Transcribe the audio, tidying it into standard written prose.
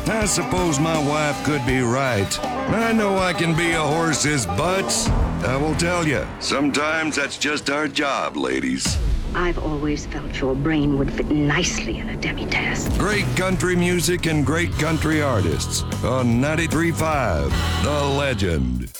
I suppose my wife could be right. I know I can be a horse's butt. I will tell you, sometimes that's just our job, ladies. I've always felt your brain would fit nicely in a demi-tasse. Great country music and great country artists on 93.5 The Legend.